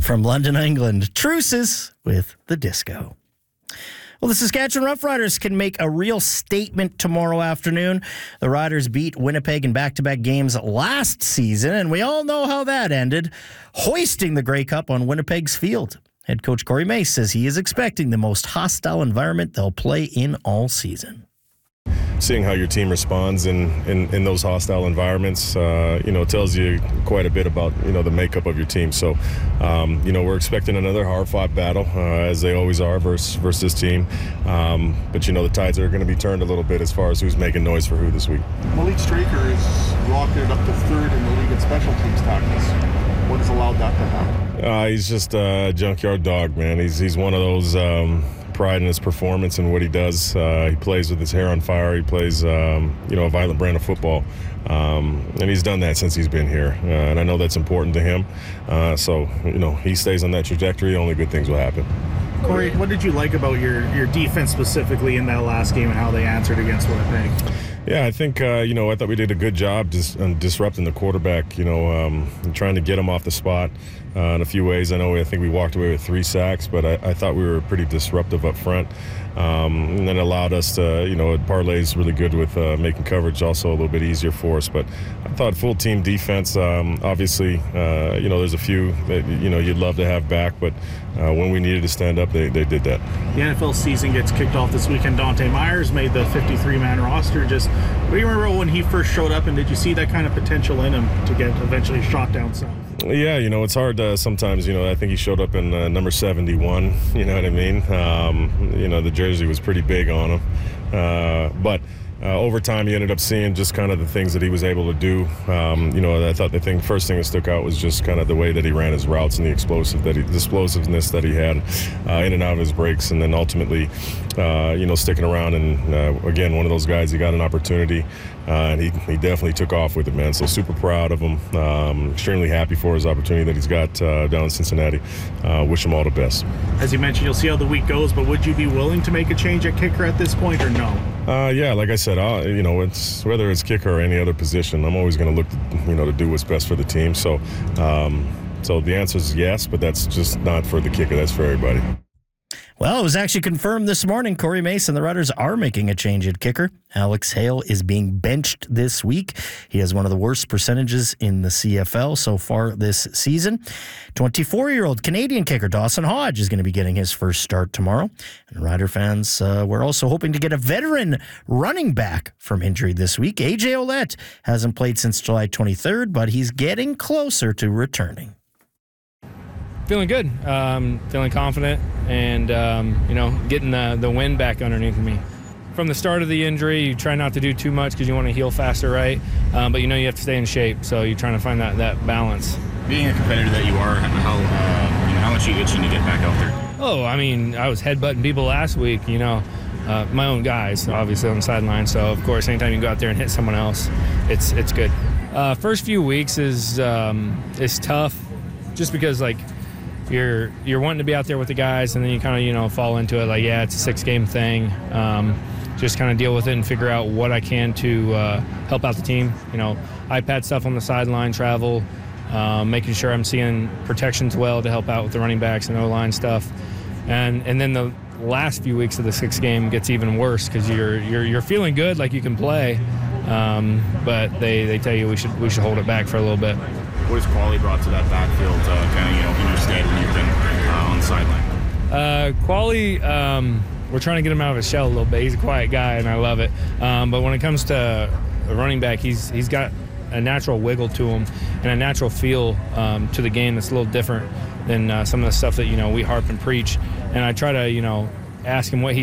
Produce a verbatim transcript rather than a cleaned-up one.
From London, England, Truces with the Disco. Well, the Saskatchewan Roughriders can make a real statement tomorrow afternoon. The Riders beat Winnipeg in back-to-back games last season, and we all know how that ended, hoisting the Grey Cup on Winnipeg's field. Head coach Corey Mace says he is expecting the most hostile environment they'll play in all season. Seeing how your team responds in, in, in those hostile environments, uh, you know, tells you quite a bit about, you know, the makeup of your team. So, um, you know, we're expecting another hard-fought battle, uh, as they always are, versus, versus this team. Um, but, you know, the tides are going to be turned a little bit as far as who's making noise for who this week. Malik Straker is rocketed up to third in the league in special teams tackles. What has allowed that to happen? Uh, he's just a junkyard dog, man. He's, he's one of those... Um, pride in his performance and what he does. Uh, he plays with his hair on fire. He plays, um, you know, a violent brand of football. Um, and he's done that since he's been here. Uh, and I know that's important to him. Uh, so, you know, he stays on that trajectory, only good things will happen. Corey, what did you like about your, your defense specifically in that last game and how they answered against Winnipeg? Yeah, I think, uh, you know, I thought we did a good job dis- um, disrupting the quarterback, you know, um, and trying to get him off the spot uh, in a few ways. I know I think we walked away with three sacks, but I, I thought we were pretty disruptive up front. Um, and then allowed us to, you know, parlays really good with uh, making coverage also a little bit easier for us. But I thought full team defense, um, obviously, uh, you know, there's a few that, you know, you'd love to have back, but uh, when we needed to stand up, they, they did that. The N F L season gets kicked off this weekend. Dante Myers made the fifty-three man roster. Just, what do you remember when he first showed up, and did you see that kind of potential in him to get eventually shot down south? Yeah, you know, it's hard uh, sometimes, you know, I think he showed up in uh, number seventy-one, you know what I mean? Um, you know, the jersey was pretty big on him. Uh, but uh, over time, you ended up seeing just kind of the things that he was able to do. Um, you know, I thought the thing, first thing that stuck out was just kind of the way that he ran his routes and the explosive that he, the explosiveness that he had uh, in and out of his breaks, and then ultimately, uh, you know, sticking around. And uh, again, one of those guys, he got an opportunity, uh, and he, he definitely took off with it, man. So super proud of him. Um, extremely happy for his opportunity that he's got uh, down in Cincinnati. Uh, wish him all the best. As you mentioned, you'll see how the week goes, but would you be willing to make a change at kicker at this point, or no? Uh, yeah, like I said, I'll, you know, it's whether it's kicker or any other position, I'm always going to look, to, you know, to do what's best for the team. So, um, so the answer is yes, but that's just not for the kicker. That's for everybody. Well, it was actually confirmed this morning. Corey Mace and the Riders are making a change at kicker. Alex Hale is being benched this week. He has one of the worst percentages in the C F L so far this season. twenty-four-year-old Canadian kicker Dawson Hodge is going to be getting his first start tomorrow. And Rider fans uh, were also hoping to get a veteran running back from injury this week. A J Ouellette hasn't played since July twenty-third, but he's getting closer to returning. Feeling good, um, feeling confident, and um, you know, getting the, the wind back underneath me. From the start of the injury, you try not to do too much because you want to heal faster, right? Um, but you know you have to stay in shape, so you're trying to find that, that balance. Being a competitor that you are, how uh, you know, how much are you itching to get back out there? Oh, I mean, I was headbutting people last week, you know, uh, my own guys, obviously on the sideline. So of course, anytime you go out there and hit someone else, it's it's good. Uh, first few weeks is um, is tough, just because like. You're you're wanting to be out there with the guys, and then you kind of, you know, fall into it like, yeah, it's a six-game thing. Um, just kind of deal with it and figure out what I can to uh, help out the team. You know, iPad stuff on the sideline, travel, um, making sure I'm seeing protections well to help out with the running backs and O-line stuff. And and then the last few weeks of the six game gets even worse because you're you're you're feeling good, like you can play, um, but they, they tell you we should we should hold it back for a little bit. What has Quali brought to that backfield, uh, kind of, you know, in your stead when you've been uh, on the sideline? Uh, Quali, um, we're trying to get him out of his shell a little bit. He's a quiet guy, and I love it. Um, but when it comes to a running back, he's he's got a natural wiggle to him and a natural feel um, to the game that's a little different than uh, some of the stuff that, you know, we harp and preach. And I try to, you know, ask him what he's